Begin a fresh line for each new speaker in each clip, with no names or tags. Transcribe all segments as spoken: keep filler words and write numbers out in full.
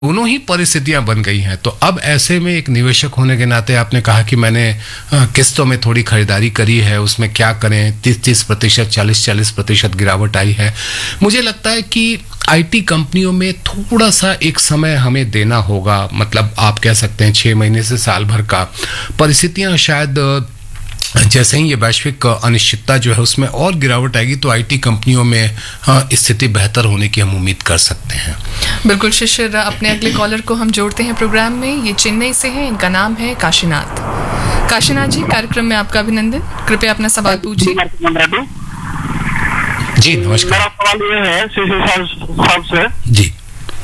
दोनों ही परिस्थितियां बन गई हैं। तो अब ऐसे में एक निवेशक होने के नाते आपने कहा कि मैंने किस्तों में थोड़ी खरीदारी करी है, उसमें क्या करें, तीस तीस प्रतिशत चालीस चालीस प्रतिशत गिरावट आई है। मुझे लगता है कि आईटी कंपनियों में थोड़ा सा एक समय हमें देना होगा, मतलब आप कह सकते हैं छः महीने से साल भर का। परिस्थितियां शायद जैसे ही ये वैश्विक अनिश्चितता जो है उसमें और गिरावट आएगी तो आईटी कंपनियों में स्थिति बेहतर होने की हम उम्मीद कर सकते हैं।
बिल्कुल शिशिर, अपने अगले कॉलर को हम जोड़ते हैं प्रोग्राम में। ये चेन्नई से हैं, इनका नाम है काशीनाथ। काशीनाथ जी, कार्यक्रम में आपका अभिनंदन। कृपया अपना सवाल पूछिए।
जी नमस्कार।
मेरा सवाल ये है शिशिर साहब से
जी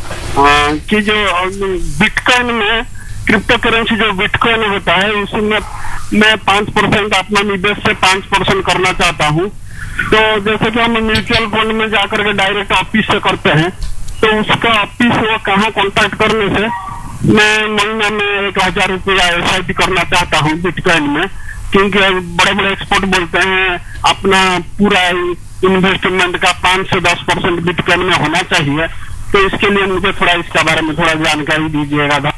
कि जो बिटकॉइन में क्रिप्टो करेंसी जो बिटकॉइन होता है उसमें मैं पाँच परसेंट अपना निवेश से पाँच परसेंट करना चाहता हूँ। तो जैसे कि हम म्यूचुअल फंड में जाकर के डायरेक्ट ऑफिस से करते हैं, तो उसका ऑफिस वो कहाँ कॉन्टैक्ट करने से मैं महीना में एक हजार रुपया एस आई पी करना चाहता हूँ बिटकॉइन में, क्योंकि बड़े बड़े एक्सपर्ट बोलते हैं अपना पूरा इन्वेस्टमेंट का पाँच से दस परसेंट बिटकॉइन में होना चाहिए। तो इसके लिए मुझे थोड़ा इसके बारे में थोड़ा जानकारी दीजिएगा।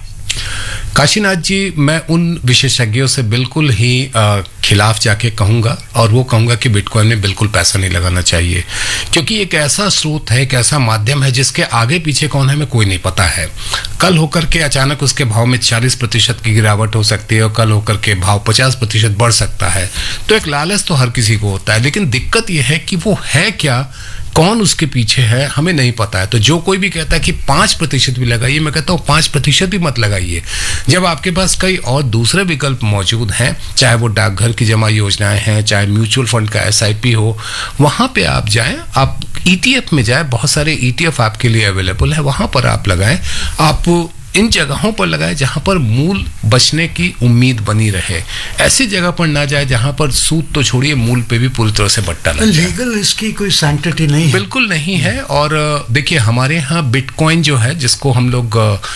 काशीनाथ जी, मैं उन विशेषज्ञों से बिल्कुल ही आ, खिलाफ जाके कहूंगा और वो कहूंगा कि बिटकॉइन में बिल्कुल पैसा नहीं लगाना चाहिए, क्योंकि एक ऐसा स्रोत है, एक ऐसा माध्यम है जिसके आगे पीछे कौन है हमें कोई नहीं पता है। कल होकर के अचानक उसके भाव में चालीस प्रतिशत की गिरावट हो सकती है और कल होकर के भाव पचास प्रतिशत बढ़ सकता है। तो एक लालच तो हर किसी को होता है, लेकिन दिक्कत यह है कि वो है क्या, कौन उसके पीछे है, हमें नहीं पता है। तो जो कोई भी कहता है कि पांच प्रतिशत भी लगाइए, मैं कहता हूँ पांच प्रतिशत भी मत लगाइए। जब आपके पास कई और दूसरे विकल्प मौजूद हैं, चाहे वो डाकघर की जमा योजनाएं हैं, चाहे म्यूचुअल फंड का एस आई पी हो, वहां पे आप जाएं, आप ई टी एफ में जाएं, बहुत सारे ई टी एफ आपके लिए अवेलेबल है, वहां पर आप लगाएं। आप इन जगहों पर लगाए जहां पर मूल बचने की उम्मीद बनी रहे। ऐसी जगह पर ना जाए जहां पर सूद तो छोड़िए, मूल पे भी पूरी तरह से बट्टा लग जाए।
लीगल इसकी कोई सैंक्टिटी नहीं है,
बिल्कुल नहीं है। और देखिए, हमारे यहाँ बिटकॉइन जो है, जिसको हम लोग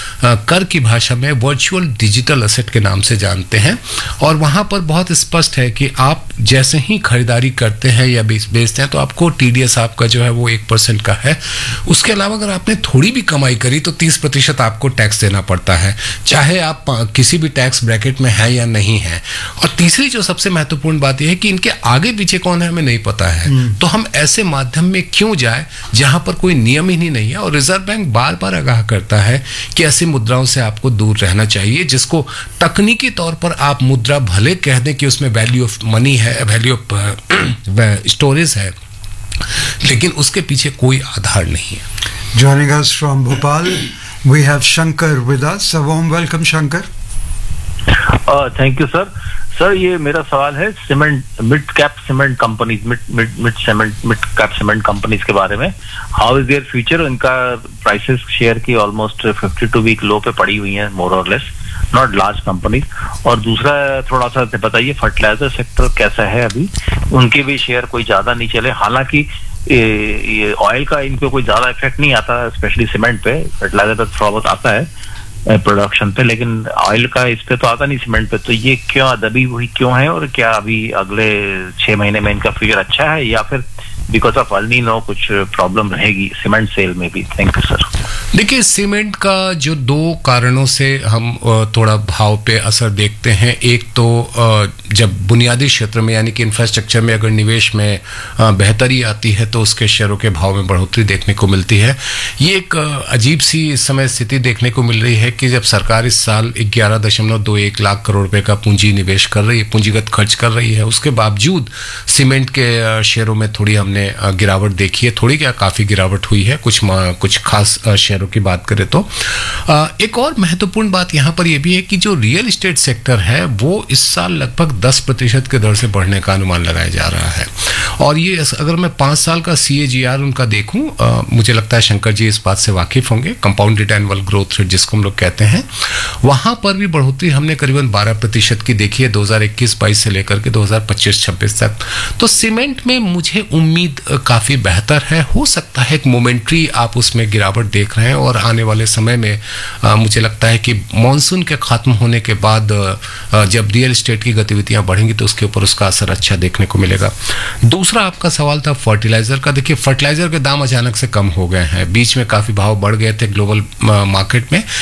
कर की भाषा में वर्चुअल डिजिटल एसेट के नाम से जानते हैं, और वहां पर बहुत स्पष्ट है कि आप जैसे ही खरीदारी करते हैं या बेचते हैं तो आपको टीडीएस आपका जो है वो एक परसेंट का है। उसके अलावा अगर आपने थोड़ी भी कमाई करी तो तीस प्रतिशत आपको टैक्स देना पड़ता है, चाहे आप किसी भी टैक्स ब्रैकेट में है या नहीं है। और तीसरी जो सबसे महत्वपूर्ण बात यह है कि इनके आगे पीछे कौन है हमें नहीं पता है। तो हम ऐसे माध्यम में क्यों जाए जहां पर कोई नियम ही नहीं है। और रिजर्व बैंक बार बार आगाह करता है कि ऐसी मुद्राओं से आपको दूर रहना चाहिए, जिसको तकनीकी तौर पर आप मुद्रा भले कह दें कि उसमें वैल्यू ऑफ मनी है, वैल्यू ऑफ स्टोरेज है, लेकिन उसके पीछे कोई आधार नहीं है।
Joining us from Bhopal, we have Shankar with us. A warm welcome, Shankar.
Thank you sir. Sir, ये मेरा सवाल है cement, mid cap cement companies, mid mid mid cement mid cap cement companies के बारे में। How is their future? इनका prices share की almost fifty two week लो पे पड़ी हुई हैं, मोर और लेस, नॉट लार्ज कंपनीज। और दूसरा थोड़ा सा बताइए, फर्टिलाइजर सेक्टर कैसा है अभी? उनके भी शेयर कोई ज्यादा नहीं चले, हालांकि ये ऑयल का इन पे कोई ज्यादा इफेक्ट नहीं आता, स्पेशली सीमेंट पे। फर्टिलाइजर पे थोड़ा बहुत आता है प्रोडक्शन पे, लेकिन ऑयल का इस पे तो आता नहीं, सीमेंट पे। तो ये क्यों दबी हुई क्यों है, और क्या अभी अगले छह महीने में इनका फ्यूचर अच्छा है, या फिर बिकॉज ऑफ अल नीनो कुछ प्रॉब्लम रहेगी सीमेंट सेल में भी? Thank you sir.
देखिए, सीमेंट का जो दो कारणों से हम थोड़ा भाव पे असर देखते हैं। एक तो जब बुनियादी क्षेत्र में यानी कि इंफ्रास्ट्रक्चर में अगर निवेश में बेहतरी आती है तो उसके शेयरों के भाव में बढ़ोतरी देखने को मिलती है। ये एक अजीब सी इस समय स्थिति देखने को मिल रही है कि जब सरकार इस साल ग्यारह दशमलव दो एक लाख करोड़ रुपए का पूंजी निवेश कर रही है, पूंजीगत खर्च कर रही है, उसके बावजूद सीमेंट के शेयरों में थोड़ी हमने गिरावट देखी है। थोड़ी क्या, काफी गिरावट हुई है, कुछ कुछ खास शेयरों की बात करें तो। एक और महत्वपूर्ण बात यहां पर यह भी है कि जो रियल एस्टेट सेक्टर है वो इस साल लगभग दस प्रतिशत के दर से बढ़ने का अनुमान लगाया जा रहा है। और ये अगर मैं पांच साल का सी ए जी आर उनका देखूं, मुझे लगता है शंकर जी इस बात से वाकिफ होंगे, कंपाउंडेड एनुअल ग्रोथ रेट जिसको हम लोग कहते हैं, वहां पर भी बढ़ोतरी हमने करीबन बारह प्रतिशत की देखी है दो हज़ार इक्कीस बाईस से लेकर के दो हज़ार पच्चीस छब्बीस तक। तो सीमेंट में मुझे उम्मीद काफी बेहतर है। हो सकता है एक मोमेंट्री आप उसमें गिरावट देख रहे हैं, हैं और आने वाले समय में आ, मुझे लगता है कि मॉनसून के खत्म होने के बाद आ, जब रियल एस्टेट की गतिविधियां बढ़ेंगी तो उसके ऊपर उसका असर अच्छा देखने को मिलेगा। दूसरा आपका सवाल था फर्टिलाइजर का। देखिए, फर्टिलाइजर के दाम अचानक से कम हो गए हैं, बीच में काफी भाव बढ़ गए थे ग्लोबल मार्केट में,